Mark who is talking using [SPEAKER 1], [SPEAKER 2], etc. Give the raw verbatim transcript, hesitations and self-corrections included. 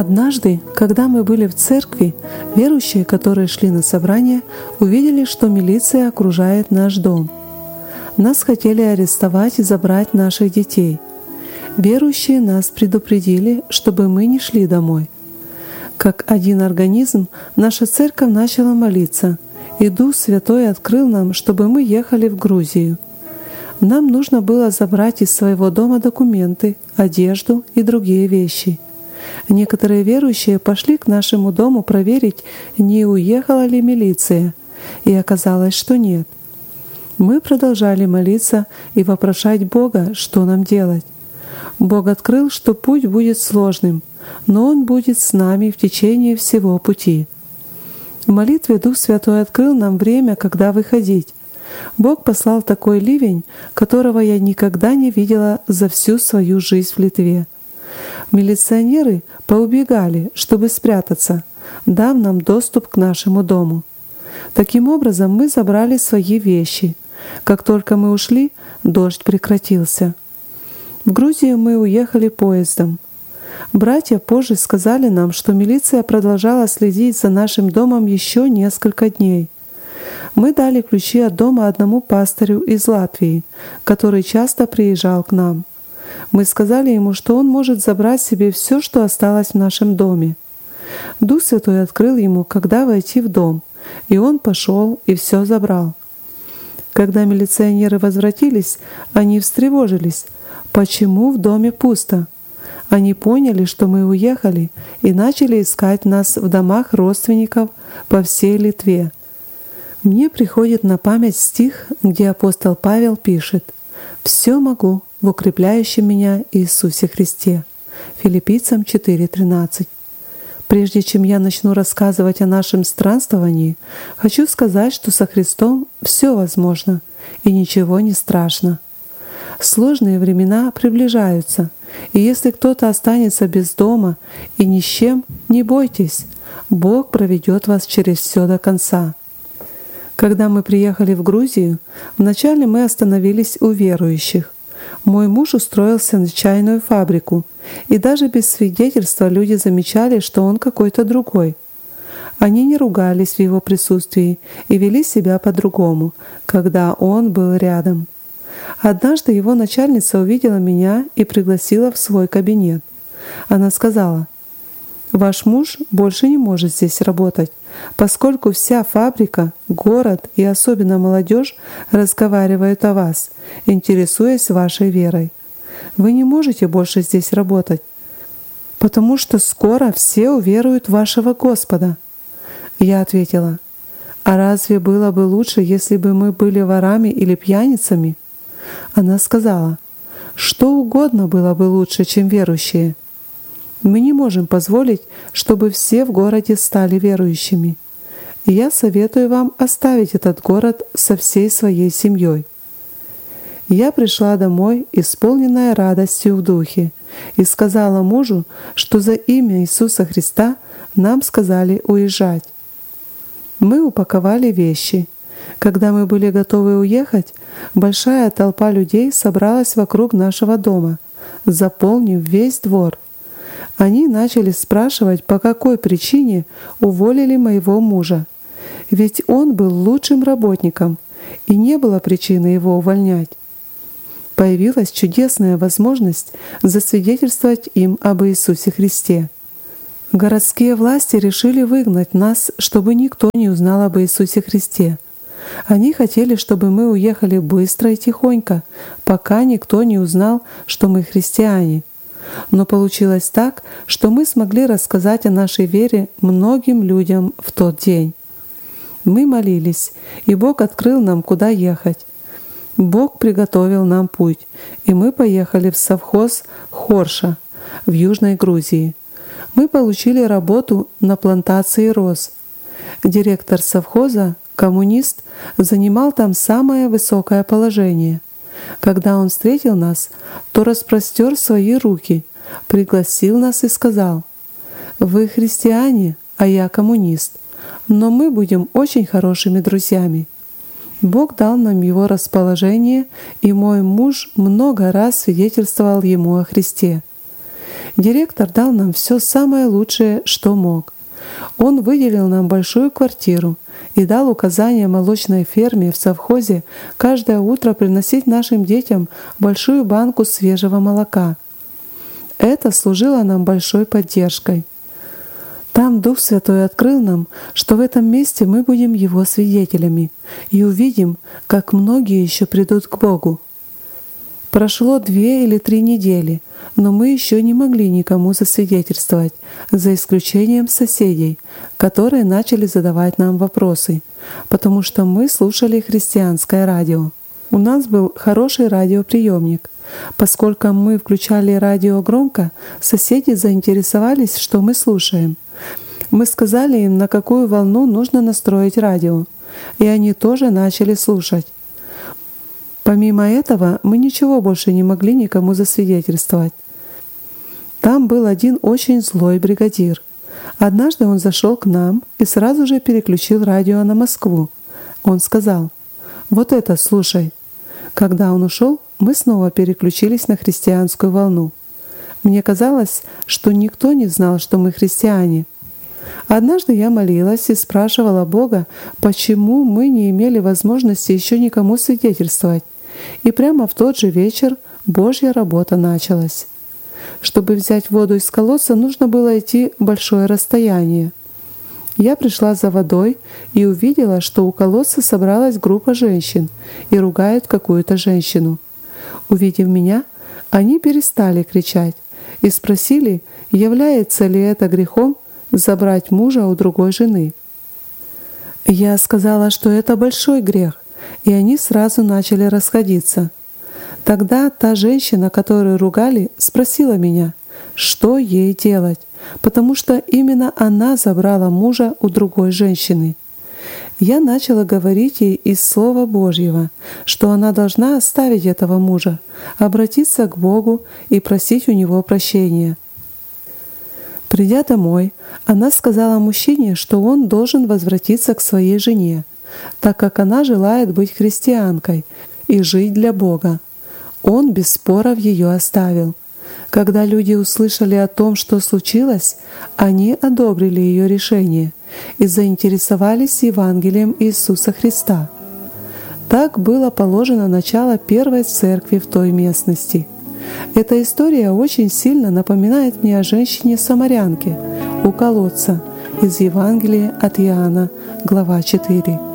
[SPEAKER 1] Однажды, когда мы были в церкви, верующие, которые шли на собрание, увидели, что милиция окружает наш дом. Нас хотели арестовать и забрать наших детей. Верующие нас предупредили, чтобы мы не шли домой. Как один организм, наша церковь начала молиться, и Дух Святой открыл нам, чтобы мы ехали в Грузию. Нам нужно было забрать из своего дома документы, одежду и другие вещи. Некоторые верующие пошли к нашему дому проверить, не уехала ли милиция, и оказалось, что нет. Мы продолжали молиться и вопрошать Бога, что нам делать. Бог открыл, что путь будет сложным, но Он будет с нами в течение всего пути. В молитве Дух Святой открыл нам время, когда выходить. Бог послал такой ливень, которого я никогда не видела за всю свою жизнь в Литве. Милиционеры поубегали, чтобы спрятаться, дав нам доступ к нашему дому. Таким образом, мы забрали свои вещи. Как только мы ушли, дождь прекратился. В Грузию мы уехали поездом. Братья позже сказали нам, что милиция продолжала следить за нашим домом еще несколько дней. Мы дали ключи от дома одному пастырю из Латвии, который часто приезжал к нам. Мы сказали ему, что он может забрать себе все, что осталось в нашем доме. Дух Святой открыл ему, когда войти в дом, и он пошел и все забрал. Когда милиционеры возвратились, они встревожились, почему в доме пусто. Они поняли, что мы уехали, и начали искать нас в домах родственников по всей Литве. Мне приходит на память стих, где апостол Павел пишет: «Все могу в укрепляющем меня Иисусе Христе». Филиппийцам четыре тринадцать. Прежде чем я начну рассказывать о нашем странствовании, хочу сказать, что со Христом все возможно и ничего не страшно. Сложные времена приближаются, и если кто-то останется без дома и ни с чем, не бойтесь, Бог проведет вас через все до конца. Когда мы приехали в Грузию, вначале мы остановились у верующих. Мой муж устроился на чайную фабрику, и даже без свидетельства люди замечали, что он какой-то другой. Они не ругались в его присутствии и вели себя по-другому, когда он был рядом. Однажды его начальница увидела меня и пригласила в свой кабинет. Она сказала: «Ваш муж больше не может здесь работать, поскольку вся фабрика, город и особенно молодежь разговаривают о вас, интересуясь вашей верой. Вы не можете больше здесь работать, потому что скоро все уверуют в вашего Господа». Я ответила: «А разве было бы лучше, если бы мы были ворами или пьяницами?» Она сказала: «Что угодно было бы лучше, чем верующие. Мы не можем позволить, чтобы все в городе стали верующими. Я советую вам оставить этот город со всей своей семьей». Я пришла домой, исполненная радостью в духе, и сказала мужу, что за имя Иисуса Христа нам сказали уезжать. Мы упаковали вещи. Когда мы были готовы уехать, большая толпа людей собралась вокруг нашего дома, заполнив весь двор. Они начали спрашивать, по какой причине уволили моего мужа. Ведь он был лучшим работником, и не было причины его увольнять. Появилась чудесная возможность засвидетельствовать им об Иисусе Христе. Городские власти решили выгнать нас, чтобы никто не узнал об Иисусе Христе. Они хотели, чтобы мы уехали быстро и тихонько, пока никто не узнал, что мы христиане. Но получилось так, что мы смогли рассказать о нашей вере многим людям в тот день. Мы молились, и Бог открыл нам, куда ехать. Бог приготовил нам путь, и мы поехали в совхоз Хорша в Южной Грузии. Мы получили работу на плантации роз. Директор совхоза, коммунист, занимал там самое высокое положение. Когда он встретил нас, то распростер свои руки, пригласил нас и сказал: «Вы христиане, а я коммунист, но мы будем очень хорошими друзьями». Бог дал нам его расположение, и мой муж много раз свидетельствовал ему о Христе. Директор дал нам все самое лучшее, что мог. Он выделил нам большую квартиру и дал указание молочной ферме в совхозе каждое утро приносить нашим детям большую банку свежего молока. Это служило нам большой поддержкой. Там Дух Святой открыл нам, что в этом месте мы будем Его свидетелями и увидим, как многие еще придут к Богу. Прошло две или три недели, но мы еще не могли никому засвидетельствовать, за исключением соседей, которые начали задавать нам вопросы, потому что мы слушали христианское радио. У нас был хороший радиоприемник. Поскольку мы включали радио громко, соседи заинтересовались, что мы слушаем. Мы сказали им, на какую волну нужно настроить радио, и они тоже начали слушать. Помимо этого, мы ничего больше не могли никому засвидетельствовать. Там был один очень злой бригадир. Однажды он зашел к нам и сразу же переключил радио на Москву. Он сказал: «Вот это слушай». Когда он ушел, мы снова переключились на христианскую волну. Мне казалось, что никто не знал, что мы христиане. Однажды я молилась и спрашивала Бога, почему мы не имели возможности еще никому свидетельствовать. И прямо в тот же вечер Божья работа началась. Чтобы взять воду из колодца, нужно было идти большое расстояние. Я пришла за водой и увидела, что у колодца собралась группа женщин и ругают какую-то женщину. Увидев меня, они перестали кричать и спросили, является ли это грехом забрать мужа у другой жены. Я сказала, что это большой грех, и они сразу начали расходиться. Тогда та женщина, которую ругали, спросила меня, что ей делать, потому что именно она забрала мужа у другой женщины. Я начала говорить ей из Слова Божьего, что она должна оставить этого мужа, обратиться к Богу и просить у него прощения. Придя домой, она сказала мужчине, что он должен возвратиться к своей жене, так как она желает быть христианкой и жить для Бога. Он без споров ее оставил. Когда люди услышали о том, что случилось, они одобрили ее решение и заинтересовались Евангелием Иисуса Христа. Так было положено начало первой церкви в той местности. Эта история очень сильно напоминает мне о женщине-самарянке у колодца из Евангелия от Иоанна, глава четыре.